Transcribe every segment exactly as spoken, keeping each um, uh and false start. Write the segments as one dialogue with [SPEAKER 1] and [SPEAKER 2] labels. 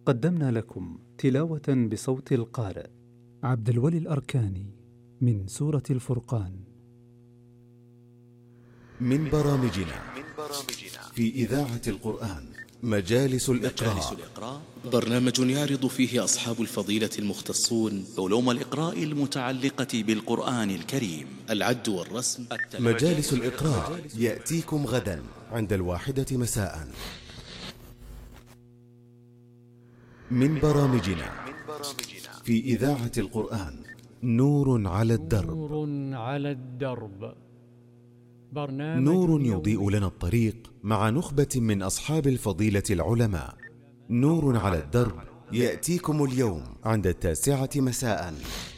[SPEAKER 1] قدمنا لكم تلاوة بصوت القارئ عبد الولي الأركاني من سورة الفرقان.
[SPEAKER 2] من برامجنا في إذاعة القرآن مجالس الإقراء،
[SPEAKER 3] برنامج يعرض فيه أصحاب الفضيلة المختصون
[SPEAKER 4] علوم الإقراء المتعلقة بالقرآن الكريم،
[SPEAKER 3] العد والرسم.
[SPEAKER 2] مجالس الإقراء يأتيكم غدا عند الواحدة مساء. من برامجنا في إذاعة القرآن نور على الدرب.
[SPEAKER 5] نور على الدرب، برنامج
[SPEAKER 2] نور يضيء لنا الطريق مع نخبة من أصحاب الفضيلة العلماء. نور على الدرب يأتيكم اليوم عند التاسعة مساء.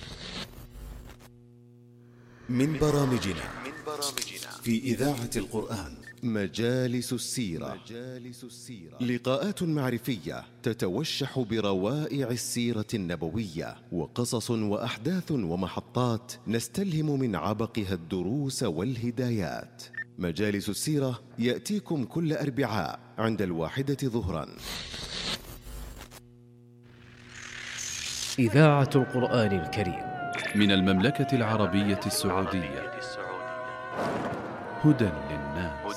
[SPEAKER 2] من برامجنا في إذاعة القرآن مجالس السيرة، لقاءات معرفية تتوشح بروائع السيرة النبوية، وقصص وأحداث ومحطات نستلهم من عبقها الدروس والهدايات. مجالس السيرة يأتيكم كل أربعاء عند الواحدة ظهرا.
[SPEAKER 6] إذاعة القرآن الكريم
[SPEAKER 7] من المملكة العربية السعودية. هدى للناس.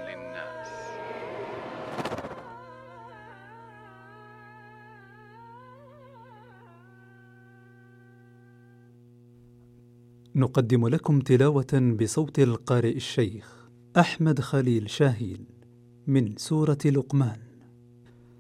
[SPEAKER 1] نقدم لكم تلاوة بصوت القارئ الشيخ أحمد خليل شاهين من سورة لقمان.